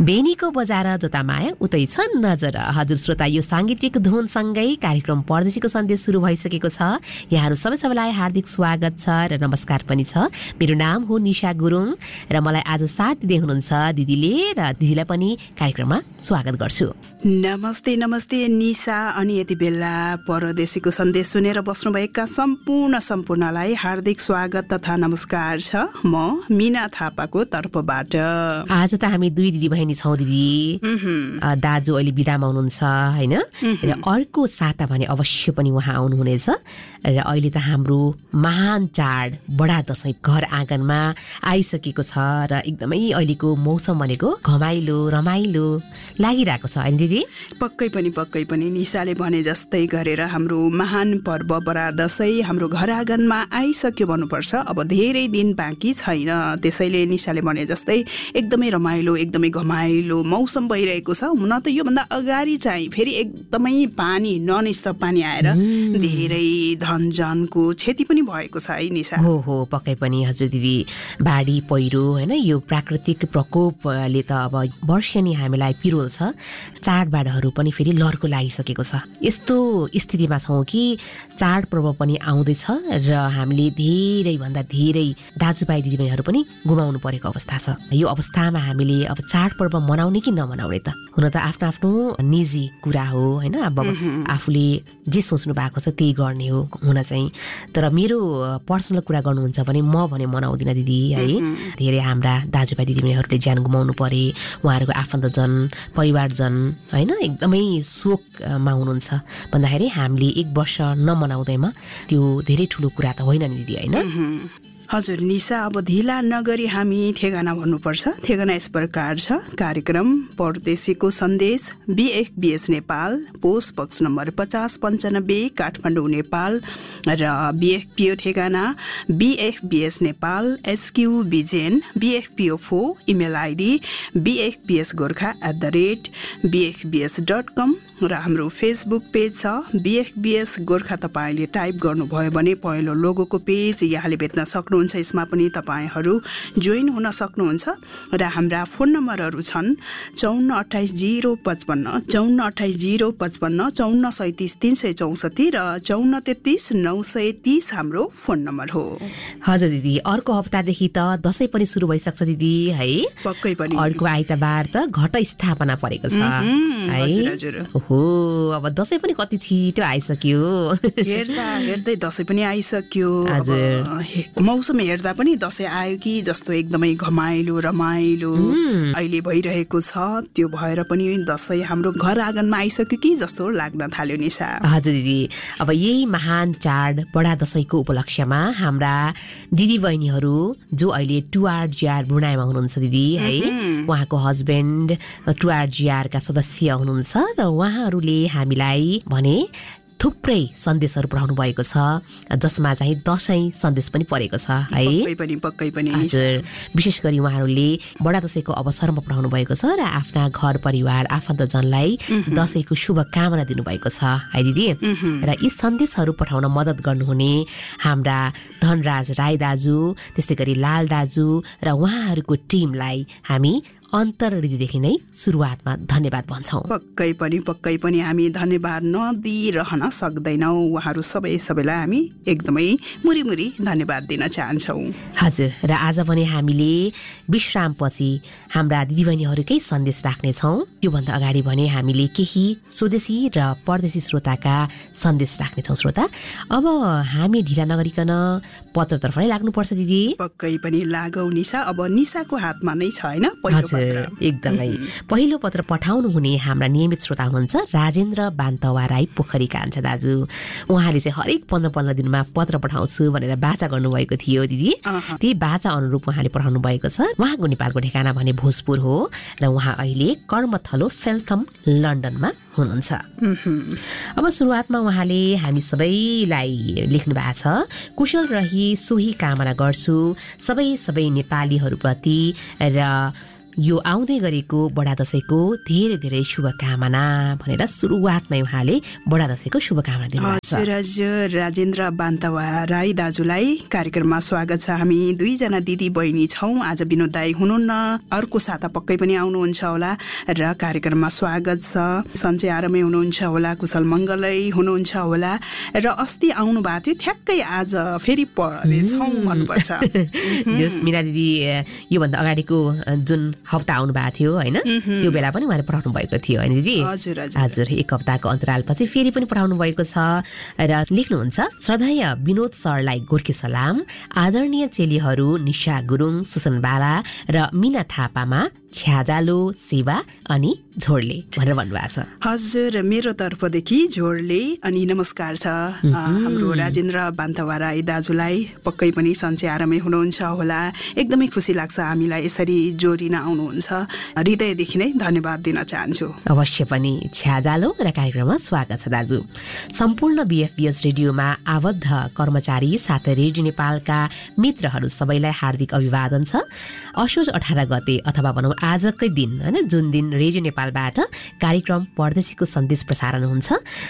बेनीको बजार जता माया उतै छ नजर। हजुर श्रोता, यो सांगीतिक धुनसँगै कार्यक्रम परदेशीको सन्देश सुरु भइसकेको छ। यहाँहरू सबैलाई हार्दिक स्वागत छ र नमस्कार पनि छ। मेरो नाम हो निशा गुरुङ र मलाई आज साथ दिँदै हुनुहुन्छ दिदीले, र दिदीलाई पनि कार्यक्रममा स्वागत गर्छु। नमस्ते नमस्ते निशा। अनि यति बेला परदेशीको सन्देश सुनेर बस्नुभएका सम्पूर्णलाई हार्दिक स्वागत तथा नमस्कार छ म मिना थापाको तर्फबाट। आज त हामी दुई दिदी बहिनी छौँ दिदी। दाजु अहिले बिदामा हुनुहुन्छ होइन, र अर्को साता भने अवश्य पनि उहाँ आउनुहुनेछ। र अहिले त हाम्रो महान चाड बडा दशैं घर आँगनमा आइसकेको छ र एकदमै अहिलेको मौसम भनेको घमाइलो रमाइलो लागिरहेको छ होइन दिदी। पक्कै पनि निशाले भने जस्तै गरेर हाम्रो महान पर्व बडा दशैं हाम्रो घर आँगनमा आइसक्यो भन्नुपर्छ। अब धेरै दिन बाँकी छैन, त्यसैले निशाले भने जस्तै एकदमै रमाइलो एकदमै घमाइलो मौसम भइरहेको छ। हुन त योभन्दा अगाडि चाहिँ फेरि एकदमै पानी ननस्टप पानी आएर धेरै धनजनको क्षति पनि भएको छ है निशा। हो पक्कै पनि हजुर दिदी। बाढी पहिरो होइन, यो प्राकृतिक प्रकोपले त अब वर्षेनी हामीलाई पिरोल्छ। चाडबाडहरू पनि फेरि लर्को लागिसकेको छ। यस्तो स्थितिमा छौँ कि चाडपर्व पनि आउँदैछ र हामीले धेरैभन्दा धेरै दाजुभाइ दिदीबहिनीहरू पनि गुमाउनु परेको अवस्था छ। यो अवस्थामा हामीले अब चाडपर्व मनाउने कि नमनाउने त हुन त आफ्नो आफ्नो निजी कुरा हो होइन। अब आफूले जे सोच्नु भएको छ त्यही गर्ने हो हुन चाहिँ। तर मेरो पर्सनल कुरा गर्नुहुन्छ भने म भने मनाउँदिनँ दिदी है। धेरै हाम्रा दाजुभाइ दिदीबहिनीहरूले ज्यान गुमाउनु परे, उहाँहरूको आफन्तजन परिवारजन होइन एकदमै शोकमा हुनुहुन्छ भन्दाखेरि हामीले एक वर्ष नमनाउँदैमा त्यो धेरै ठुलो कुरा त होइन नि दिदी होइन। हजुर निशा, अब ढिला नगरी हामी ठेगाना भन्नुपर्छ। ठेगाना यस प्रकार छ। कार्यक्रम परदेशीको सन्देश BFBS Nepal, post box number 5095 Kathmandu Nepal, र BFPO ठेगाना BFBS Nepal SQ Bijen BFPO4, email ID bfbsgorkha@bfbs.com, र हाम्रो फेसबुक पेज छ BFBS गोर्खा। तपाईँले टाइप गर्नुभयो भने पहिलो लोगोको पेज यहाँले भेट्न सक्नुहुन्छ। यसमा पनि तपाईँहरू जोइन हुन सक्नुहुन्छ। र हाम्रा फोन नम्बरहरू छन् 5428 055 5428 055 5437 364 र 5433 930 हाम्रो फोन नम्बर हो। हजुर दिदी, अर्को हप्तादेखि त दशैं पनि सुरु भइसक्छ दिदी है। पक्कै पनि अर्को आइतबार त घट स्थापना परेको छ है। हो अब दशैं पनि कति छिटो आइसक्यो। हेर्दै दशैं पनि आइसक्यो। मौसम हेर्दा पनि दशैं आयो कि जस्तो एकदमै घमाइलो रमाइलो अहिले भइरहेको छ। त्यो भएर पनि दशैं हाम्रो घर आँगनमा आइसक्यो कि जस्तो लाग्न थाल्यो निशा। हजुर दिदी, अब यही महान चाड बडा दशैंको उपलक्ष्यमा हाम्रा दिदी बहिनीहरू जो अहिले 2RGR बुढाइमा हुनुहुन्छ दिदी है, उहाँको हस्बेन्ड 2RGR का सदस्य हुनुहुन्छ र उहाँहरूले हामीलाई भने थुप्रै सन्देशहरू पठाउनु भएको छ, जसमा चाहिँ दशैं सन्देश पनि परेको छ है। पक्कै पनि हजुर, विशेष गरी उहाँहरूले बडा दशैंको अवसरमा पठाउनु भएको छ र आफ्ना घर परिवार आफन्तजनलाई दशैंको शुभकामना दिनुभएको छ है दिदी। र यी सन्देशहरू पठाउन मद्दत गर्नुहुने हाम्रा धनराज राई दाजु, त्यस्तै गरी लाल दाजु र उहाँहरूको टिमलाई हामी अन्तर्हृदयदेखि नै सुरुवातमा धन्यवाद भन्छौँ। पक्कै पनि हामी धन्यवाद नदिइरहन सक्दैनौँ। उहाँहरू सबैलाई हामी एकदमै मुरी धन्यवाद दिन चाहन्छौँ। हजुर, र आज पनि हामीले विश्रामपछि हाम्रा दिदीबहिनीहरूकै सन्देश राख्नेछौँ। त्योभन्दा अगाडि भने हामीले केही स्वदेशी र परदेशी श्रोताका सन्देश राख्नेछौँ। श्रोता, अब हामी ढिला नगरिकन पत्रतर्फ नै लाग्नुपर्छ दिदी। पक्कै पनि लागौ निशा। अब निशाको हातमा नै छ होइन एकदमै। पहिलो पत्र पठाउनु हुने हाम्रा नियमित श्रोता हुनुहुन्छ राजेन्द्र बान्तवा राई पोखरी कान्छा दाजु। उहाँले चाहिँ हरेक 15 दिनमा पत्र पठाउँछु भनेर बाचा गर्नुभएको थियो दिदी। त्यही बाचा अनुरूप उहाँले पठाउनु भएको छ। उहाँको नेपालको ठेगाना भने भोजपुर हो र उहाँ अहिले कर्मथलो फेल्थम लन्डनमा हुनुहुन्छ। अब सुरुवातमा उहाँले हामी सबैलाई लेख्नु भएको छ, कुशल रही सोही कामना गर्छु सबै नेपालीहरूप्रति र यो आउँदै गरेको बडा दशैंको धेरै धेरै शुभकामना भनेर सुरुवातमै उहाँले बडा दशैंको शुभकामना दिनुभएको छ। राजेन्द्र बान्तवा राई दाजुलाई कार्यक्रममा स्वागत छ। हामी दुईजना दिदी बहिनी छौँ। आज विनोद दाई हुनुहुन्न, अर्को साता पक्कै पनि आउनुहुन्छ होला र कार्यक्रममा स्वागत छ। सन्चै आरामै हुनुहुन्छ होला, कुशल मङ्गलै हुनुहुन्छ होला र अस्ति आउनु भएको थियो, ठ्याक्कै आज फेरि परेछौँ भन्नुपर्छ। मीना दिदी योभन्दा अगाडिको जुन हप्ता आउनु भएको थियो होइन, त्यो बेला पनि उहाँले पठाउनु भएको थियो होइन दिदी? हजुर, एक हप्ताको अन्तरालपछि फेरि पनि पठाउनु भएको छ र लेख्नुहुन्छ, श्रद्धेय विनोद सरलाई गोर्खे सलाम। आदरणीय चेलीहरू निशा गुरुङ, सुसन बाला र मीना थापामा छ्याजालो, सेवा अनि झोडले भनेर भन्नुभएको छ। हजुर, मेरो तर्फदेखि झोडले अनि नमस्कार छ। हाम्रो राजेन्द्र बान्तवा राई दाजुलाई पक्कै पनि सन्चै आरामै हुनुहुन्छ होला। एकदमै खुसी लाग्छ हामीलाई यसरी जोडिन आउनुहुन्छ। हृदयदेखि नै धन्यवाद दिन चाहन्छु। अवश्य पनि छ्याजालो र कार्यक्रममा स्वागत छ दाजु। सम्पूर्ण BFBS रेडियोमा आबद्ध कर्मचारी साथै रेडियो नेपालका मित्रहरू सबैलाई हार्दिक अभिवादन छ। असोज 18 गते अथवा भनौँ आजकै दिन होइन, जुन दिन रेडियो नेपालबाट कार्यक्रम परदेशीको सन्देश प्रसारण हुन्छ,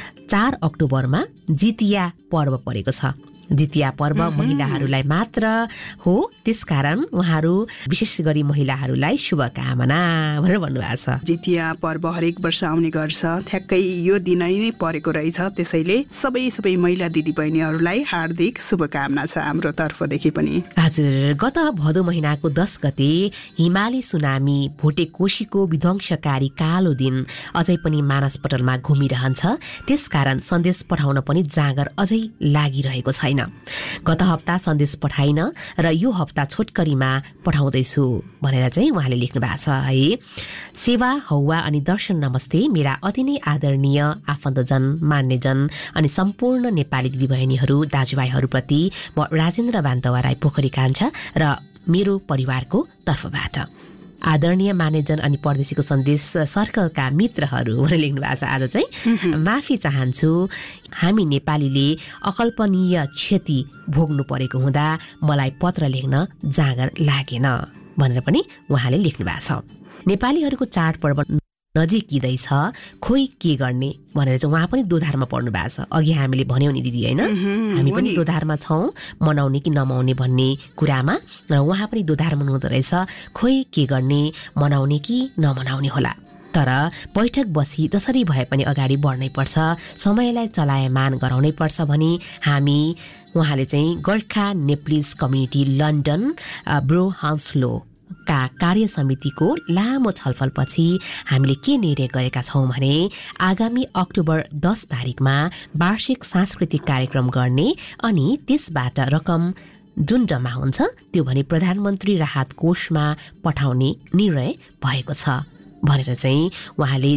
4 अक्टोबरमा जितिया पर्व परेको छ। जितिया पर्व महिलाहरूलाई मात्र हो, त्यसकारण उहाँहरू विशेष गरी महिलाहरूलाई शुभकामना भनेर भन्नुभएको छ। जितिया पर्व हरेक वर्ष आउने गर्छ, ठ्याक्कै यो दिन नै परेको रहेछ। त्यसैले सबै महिला दिदीबहिनीहरूलाई हार्दिक शुभकामना छ हाम्रो तर्फदेखि पनि। हजुर, गत भदौ महिनाको 10 गते हिमाली सुनामी भोटेकोशीको विध्वंसकारी कालो दिन अझै पनि मानसपटलमा घुमिरहन्छ। त्यसकारण सन्देश पठाउन पनि जाँगर अझै लागिरहेको छैन। गत हप्ता सन्देश पठाइन र यो हप्ता छोटकरीमा पठाउँदैछु भनेर चाहिँ उहाँले लेख्नु भएको छ है। सेवा, हौवा अनि दर्शन नमस्ते। मेरा अति नै आदरणीय आफन्तजन, मान्यजन अनि सम्पूर्ण नेपाली दिदीबहिनीहरू, दाजुभाइहरूप्रति म राजेन्द्र बान्तवा राई पोखरी कान्छा र मेरो परिवारको तर्फबाट आदरणीय मानेजन अनि परदेशीको सन्देश सर्कलका मित्रहरू भनेर लेख्नु भएको छ। आज चाहिँ माफी चाहन्छु, हामी नेपालीले अकल्पनीय क्षति भोग्नु परेको हुँदा मलाई पत्र लेख्न जाँगर लागेन भनेर पनि उहाँले लेख्नु भएको छ। नेपालीहरूको चाडपर्व नजिकिँदैछ, खोइ के गर्ने भनेर चाहिँ उहाँ पनि दोधारमा पर्नु भएको छ। अघि हामीले भन्यौँ नि दिदी होइन, हामी पनि दोधारमा छौँ, मनाउने कि नमनाउने भन्ने कुरामा, र उहाँ पनि दोधारमा हुनुहुँदो रहेछ। खोइ के गर्ने, मनाउने कि नमनाउने होला, तर बैठक बसी जसरी भए पनि अगाडि बढ्नै पर्छ, समयलाई चलायमान गराउनै पर्छ भनी हामी उहाँले चाहिँ Gorkha Nepalese community London bro हाउसलो का कार्य समितिको लामो छलफलपछि हामीले के निर्णय गरेका छौँ भने आगामी अक्टोबर 10 तारिकमा वार्षिक सांस्कृतिक कार्यक्रम गर्ने अनि त्यसबाट रकम जुन जम्मा हुन्छ त्यो भने प्रधानमन्त्री राहत कोषमा पठाउने निर्णय भएको छ भनेर चाहिँ उहाँले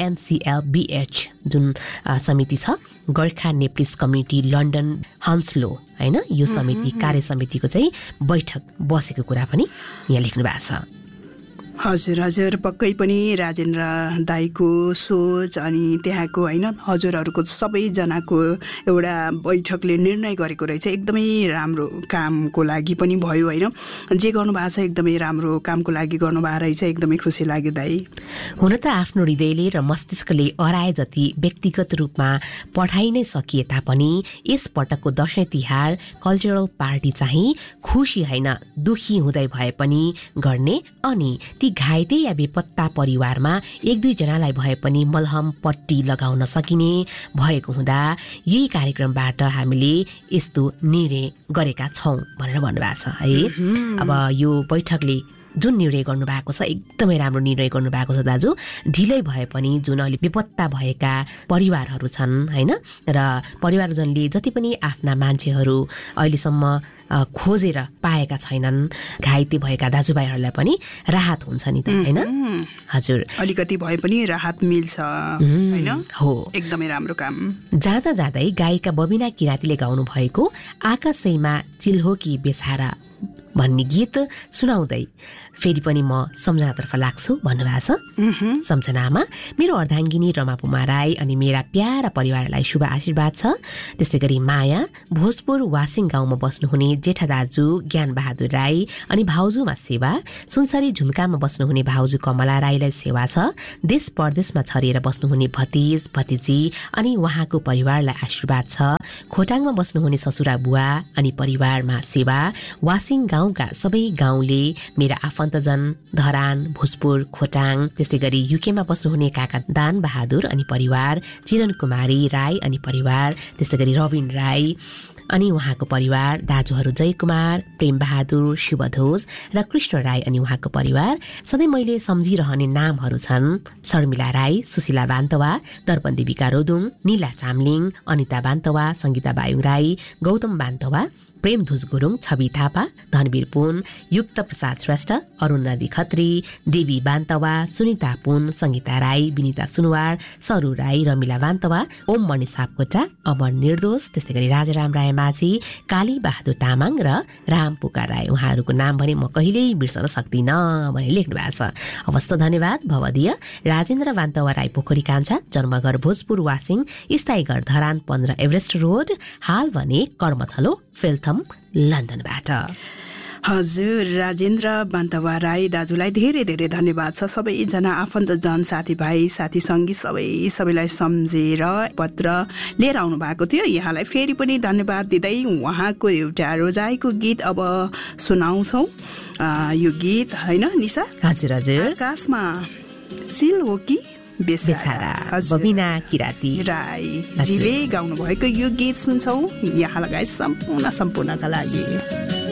GNCLBH जुन समिति छ, गोर्खा नेप्लिज कम्युनिटी लन्डन हन्सलो हैन, यो समिति कार्य समितिको चाहिँ बैठक बसेको कुरा पनि यहाँ लेख्नु भएको छ। हजुर, पक्कै पनि राजेन्द्र दाईको सोच अनि त्यहाँको होइन हजुरहरूको सबैजनाको एउटा बैठकले निर्णय गरेको रहेछ। एकदमै राम्रो कामको लागि पनि भयो होइन, जे गर्नुभएको छ एकदमै राम्रो कामको लागि गर्नुभएको रहेछ। एकदमै खुसी लाग्यो दाई। हुन त आफ्नो हृदयले र मस्तिष्कले अराए जति व्यक्तिगत रूपमा पठाइ नै सकिए तापनि यस पटकको दशैं तिहार कल्चरल पार्टी चाहिँ खुसी होइन दुखी हुँदै भए पनि गर्ने अनि ती घाइते या बेपत्ता परिवारमा 1-2 जनालाई भए पनि मलहम पट्टी लगाउन सकिने भएको हुँदा यही कार्यक्रमबाट हामीले यस्तो निर्णय गरेका छौँ भनेर भन्नुभएको छ है। अब यो बैठकले जुन निर्णय गर्नुभएको छ एकदमै राम्रो निर्णय गर्नुभएको छ दाजु। ढिलै भए पनि जुन अहिले बेपत्ता भएका परिवारहरू छन् होइन, र परिवारजनले जति पनि आफ्ना मान्छेहरू अहिलेसम्म खोजेर पाएका छैनन्, घाइते भएका दाजुभाइहरूलाई पनि राहत हुन्छ नि त होइन। हजुर, अलिकति भए पनि राहत मिल्छ होइन। हो, एकदमै राम्रो काम। जाँदा जाँदै गायिका बबिना किरातीले गाउनु भएको आकाशैमा चिल्हो कि बेसारा भन्ने गीत सुनाउँदै फेरि पनि म सम्झनातर्फ लाग्छु भन्नुभएको छ। सम्झनामा मेरो अर्धाङ्गिनी रमा पुमा राई अनि मेरा प्यारा परिवारलाई शुभ आशीर्वाद छ। त्यसै गरी माया भोजपुर वासिङ गाउँमा बस्नुहुने जेठा दाजु ज्ञान बहादुर राई अनि भाउजूमा सेवा, सुनसरी झुम्कामा बस्नुहुने भाउजू कमला राईलाई सेवा छ। देश परदेशमा छरिएर बस्नुहुने भतिज भतिजी अनि उहाँको परिवारलाई आशीर्वाद छ। खोटाङमा बस्नुहुने ससुरा बुवा अनि परिवारमा सेवा। वासिङ गाउँका सबै गाउँले मेरा आफन्तजन धरान भोजपुर खोटाङ, त्यसै गरी युकेमा बस्नुहुने काका दान बहादुर अनि परिवार, चिरन कुमारी राई अनि परिवार, त्यसै गरी रविन राई अनि उहाँको परिवार, दाजुहरू जय कुमार, प्रेम बहादुर, शिवध्वज र कृष्ण राई अनि उहाँको परिवार। सधैँ मैले सम्झिरहने नामहरू छन् शर्मिला राई, सुशीला बान्तवा, दर्पण देविका रोदुङ, नीला चामलिङ, अनिता बान्तवा, सङ्गीता बायुङ राई, गौतम बान्तवा, प्रेमध्वज गुरुङ, छवि थापा, धनवीर पुन, युक्त प्रसाद श्रेष्ठ, अरुण नदी खत्री, देवी बान्तवा, सुनिता पुन, सङ्गीता राई, विनिता सुनवार, सरू राई, रमिला बान्तवा, ओम मणि सापकोटा, अमर निर्दोष, त्यसै गरी राजाराम राय माझी, काली बहादुर तामाङ र राम पुकार राई। उहाँहरूको नाम भने म कहिल्यै बिर्सन सक्दिनँ भने लेख्नु भएको छ। हवस् त धन्यवाद। भवदीय राजेन्द्र बान्तवा राई पोखरी कान्छा, जन्मघर भोजपुर वासिङ, स्थायी घर धरान 15 एभरेस्ट रोड, हाल भने कर्मथलो फिल्थम लन्डनबाट। हजुर, राजेन्द्र बान्तवा राई दाजुलाई धेरै धेरै धन्यवाद छ। सबैजना आफन्तजन साथीभाइ साथी सङ्गी सबैलाई सम्झेर पत्र लिएर आउनु भएको थियो। यहाँलाई फेरि पनि धन्यवाद दिँदै उहाँको एउटा रोजाइको गीत अब सुनाउँछौँ। यो गीत होइन निशा? हजुर हजुर। आकाशमा सिल हो कि बेसारा, बबिना किराती राईजीले गाउनु भएको यो गीत सुन्छौँ यहाँलाई सम्पूर्णका लागि।